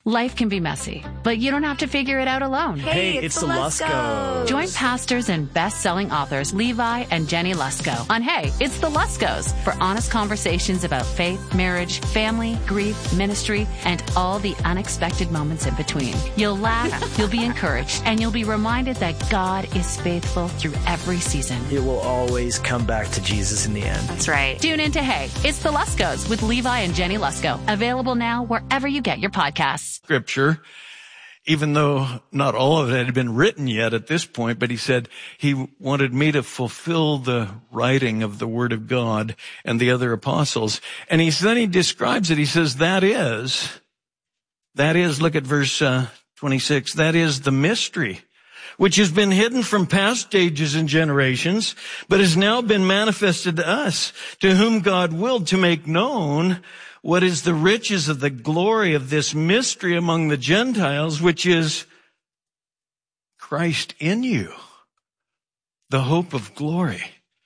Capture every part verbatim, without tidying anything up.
Life can be messy, but you don't have to figure it out alone. Hey, Hey, it's, it's the the Luskos. Join pastors and best-selling authors Levi and Jenny Lusko on Hey, It's the Luskos for honest conversations about faith, marriage, family, grief, ministry, and all the unexpected moments in between. You'll laugh, you'll be encouraged, and you'll be reminded that God is faithful through every season. It will always come back to Jesus in the end. That's right. Tune in to Hey, It's the Luskos with Levi and Jenny Lusko. Available now wherever you get your podcasts. Scripture, even though not all of it had been written yet at this point, but he said he wanted me to fulfill the writing of the Word of God and the other apostles. And he then he describes it. He says, that is, that is, look at verse uh, twenty-six, that is the mystery which has been hidden from past ages and generations, but has now been manifested to us, to whom God willed to make known what is the riches of the glory of this mystery among the Gentiles, which is Christ in you, the hope of glory.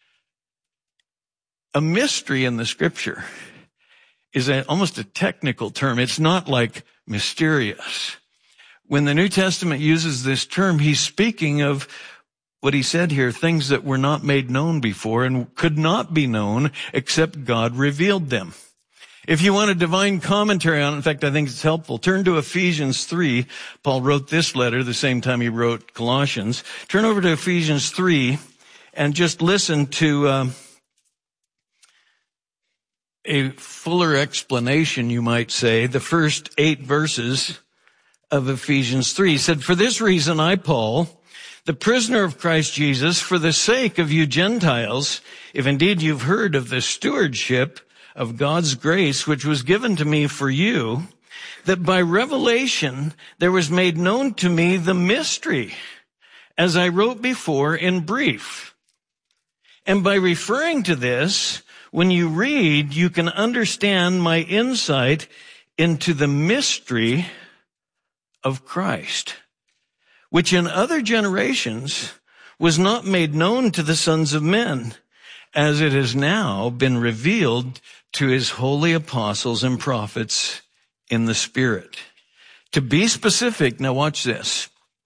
A mystery in the Scripture is a, almost a technical term. It's not like mysterious. When the New Testament uses this term, he's speaking of what he said here, things that were not made known before and could not be known except God revealed them. If you want a divine commentary on it, in fact, I think it's helpful, turn to Ephesians three. Paul wrote this letter the same time he wrote Colossians. Turn over to Ephesians three and just listen to um, a fuller explanation, you might say, the first eight verses of Ephesians three. He said, for this reason, I, Paul, the prisoner of Christ Jesus, for the sake of you Gentiles, if indeed you've heard of the stewardship of God's grace, which was given to me for you, that by revelation there was made known to me the mystery, as I wrote before in brief. And by referring to this, when you read, you can understand my insight into the mystery of Christ, which in other generations was not made known to the sons of men, as it has now been revealed to his holy apostles and prophets in the Spirit. To be specific, now watch this,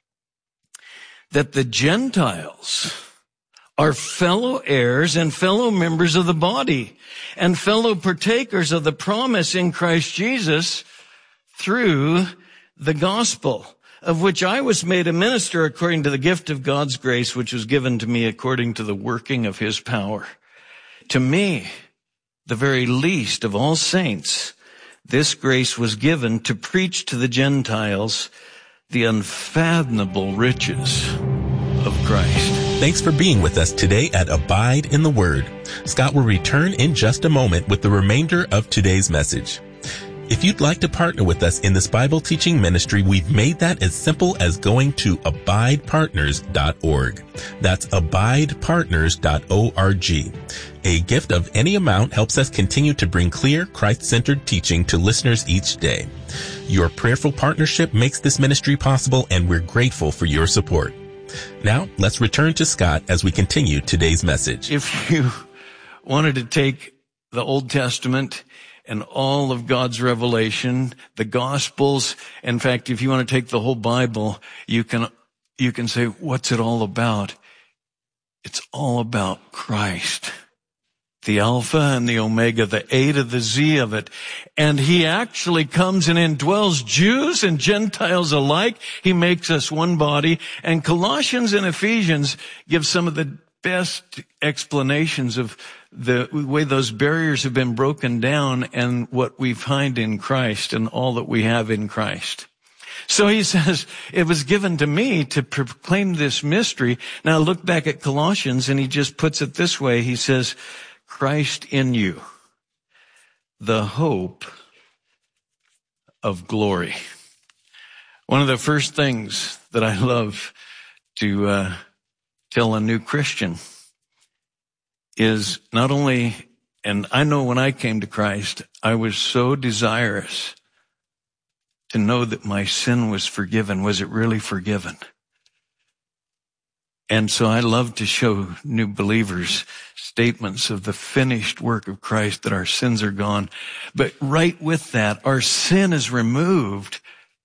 that the Gentiles are fellow heirs and fellow members of the body and fellow partakers of the promise in Christ Jesus through the gospel, of which I was made a minister according to the gift of God's grace, which was given to me according to the working of his power. To me, the very least of all saints, this grace was given to preach to the Gentiles the unfathomable riches of Christ. Thanks for being with us today at Abide in the Word. Scott will return in just a moment with the remainder of today's message. If you'd like to partner with us in this Bible teaching ministry, we've made that as simple as going to abide partners dot org. That's abide partners dot org. A gift of any amount helps us continue to bring clear, Christ-centered teaching to listeners each day. Your prayerful partnership makes this ministry possible, and we're grateful for your support. Now, let's return to Scott as we continue today's message. If you wanted to take the Old Testament and all of God's revelation, the Gospels, in fact, if you want to take the whole Bible, you can, you can say, what's it all about? It's all about Christ. The Alpha and the Omega, the A to the Z of it. And he actually comes and indwells Jews and Gentiles alike. He makes us one body. And Colossians and Ephesians give some of the best explanations of the way those barriers have been broken down and what we find in Christ and all that we have in Christ. So he says, it was given to me to proclaim this mystery. Now look back at Colossians and he just puts it this way. He says, Christ in you, the hope of glory. One of the first things that I love to uh, tell a new Christian is not only, and I know when I came to Christ, I was so desirous to know that my sin was forgiven. Was it really forgiven? And so I love to show new believers statements of the finished work of Christ, that our sins are gone. But right with that, our sin is removed